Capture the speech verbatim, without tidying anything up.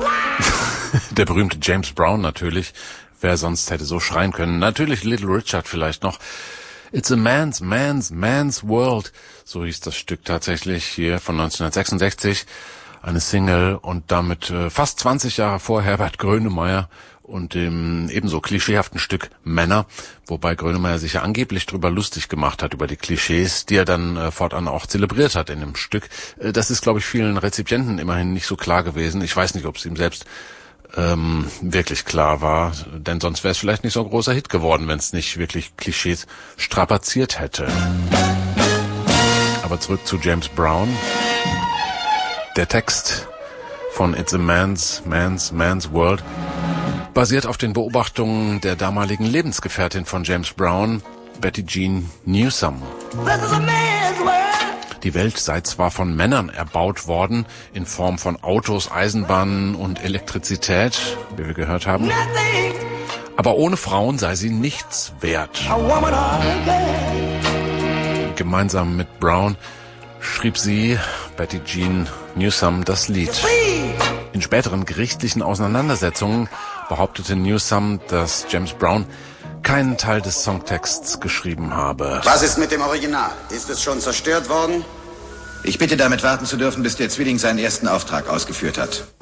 Der berühmte James Brown natürlich. Wer sonst hätte so schreien können? Natürlich Little Richard vielleicht noch. It's a man's, man's, man's world. So hieß das Stück tatsächlich hier von neunzehnhundertsechsundsechzig. Eine Single und damit äh, fast zwanzig Jahre vor Herbert Grönemeyer und dem ebenso klischeehaften Stück Männer, wobei Grönemeyer sich ja angeblich drüber lustig gemacht hat, über die Klischees, die er dann äh, fortan auch zelebriert hat in dem Stück. Äh, das ist, glaube ich, vielen Rezipienten immerhin nicht so klar gewesen. Ich weiß nicht, ob es ihm selbst ähm, wirklich klar war, denn sonst wäre es vielleicht nicht so ein großer Hit geworden, wenn es nicht wirklich Klischees strapaziert hätte. Aber zurück zu James Brown. Der Text von It's a Man's, Man's, Man's World basiert auf den Beobachtungen der damaligen Lebensgefährtin von James Brown, Betty Jean Newsom. Die Welt sei zwar von Männern erbaut worden, in Form von Autos, Eisenbahnen und Elektrizität, wie wir gehört haben, aber ohne Frauen sei sie nichts wert. Gemeinsam mit Brown schrieb sie, Betty Jean Newsom, das Lied. In späteren gerichtlichen Auseinandersetzungen behauptete Newsom, dass James Brown keinen Teil des Songtexts geschrieben habe. Was ist mit dem Original? Ist es schon zerstört worden? Ich bitte damit warten zu dürfen, bis der Zwilling seinen ersten Auftrag ausgeführt hat.